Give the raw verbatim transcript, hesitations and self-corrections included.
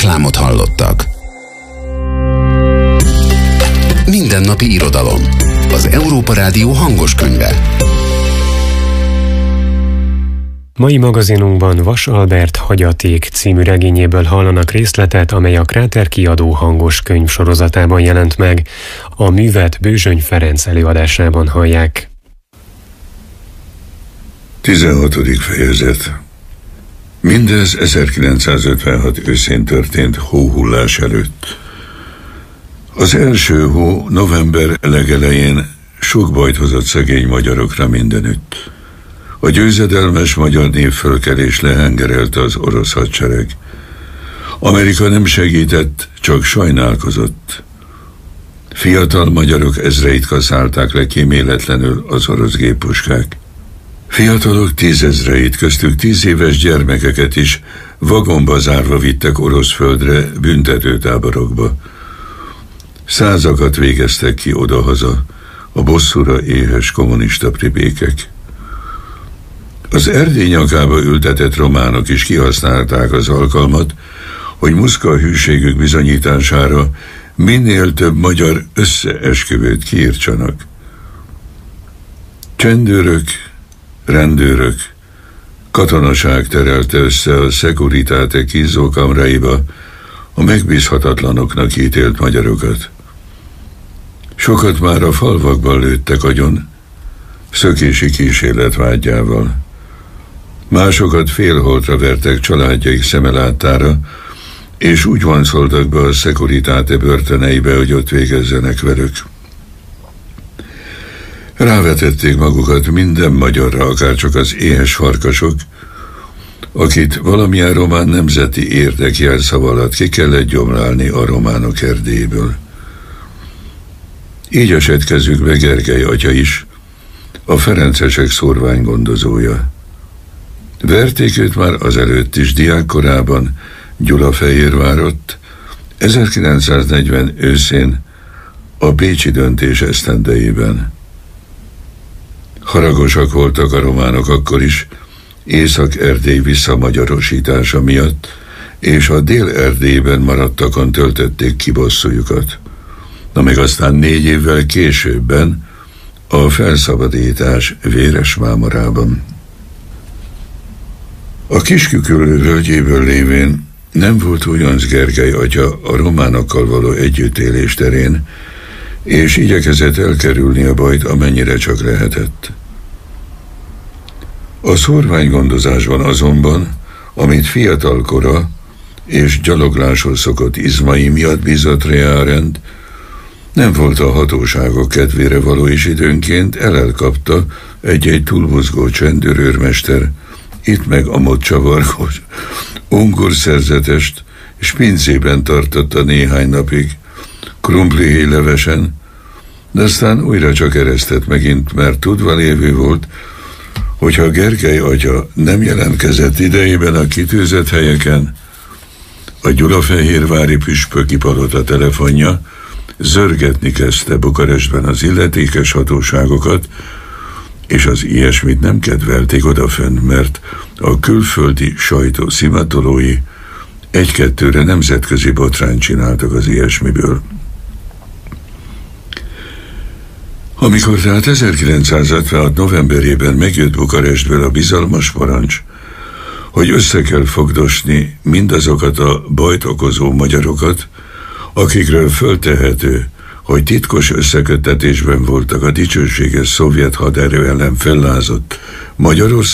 Reklámot hallottak. Mindennapi irodalom. Az Európa Rádió hangos könyve. Mai magazinunkban Vas Albert Hagyaték című regényéből hallanak részletet, amely a Kráter kiadó hangos könyv sorozatában jelent meg. A művet Bőzsöny Ferenc előadásában hallják. tizenhatodik fejezet. Mindez ezerkilencszázötvenhat őszén történt hóhullás előtt. Az első hó november legelején sok bajt hozott szegény magyarokra mindenütt. A győzedelmes magyar népfölkelés lehengerelte az orosz hadsereg. Amerika nem segített, csak sajnálkozott. Fiatal magyarok ezreit kaszálták le kíméletlenül az orosz géppuskák. Fiatalok tízezreit, köztük tíz éves gyermekeket is vagonba zárva vittek orosz földre, büntetőtáborokba. Százakat végeztek ki odahaza, a bosszúra éhes kommunista pribékek. Az Erdély nyakába ültetett románok is kihasználták az alkalmat, hogy muszka hűségük bizonyítására minél több magyar összeesküvőt kiírtsanak. Csendőrök, rendőrök, katonaság terelte össze a Securitate kínzókamráiba a megbízhatatlanoknak ítélt magyarokat. Sokat már a falvakban lőttek agyon, szökési kísérlet vágyával. Másokat félholtra vertek családjaik szemelátára, és úgy vonszoltak be a Securitate börtöneibe, hogy ott végezzenek velük. Rávetették magukat minden magyarra, akárcsak az éhes farkasok, akit valamilyen román nemzeti érdek jelszava alatt ki kellett gyomlálni a románok Erdélyből. Így esett kezükbe Gergely atya is, a ferencesek szórványgondozója. Verték őt már azelőtt is diákkorában, Gyulafehérvárott, ezerkilencszáznegyven őszén, a bécsi döntés esztendejében. Haragosak voltak a románok akkor is, Észak-Erdély visszamagyarosítása miatt, és a Dél-Erdélyben maradtakon töltötték ki bosszújukat. Na meg aztán négy évvel későbben a felszabadítás Véresmámorában. A Kisküküllő völgyéből lévén nem volt újonc Gergely atya a románokkal való együttélés terén, és igyekezett elkerülni a bajt, amennyire csak lehetett. A szórványgondozásban azonban, amit fiatalkora és gyalogláshoz szokott izmai miatt bízott Reárend, nem volt a hatóságok kedvére való, és időnként elelkapta egy-egy túlmozgó csendőrőrmester, itt meg amott csavargós, ongor szerzetest, és pincében tartotta néhány napig, krumplihéj levesen, de aztán újra csak eresztett megint, mert tudva lévő volt, hogyha Gergely atya nem jelentkezett idejében a kitűzött helyeken, a gyulafehérvári püspöki palota telefonja zörgetni kezdte Bukarestben az illetékes hatóságokat, és az ilyesmit nem kedvelték odafönn, mert a külföldi sajtó szimatolói egy-kettőre nemzetközi botrányt csináltak az ilyesmiből. Amikor tehát ezerkilencszázötvenhat novemberében megjött Bukarestből a bizalmas parancs, hogy össze kell fogdosni mindazokat a bajt okozó magyarokat, akikről föltehető, hogy titkos összeköttetésben voltak a dicsőséges szovjet haderő ellen fellázott Magyarország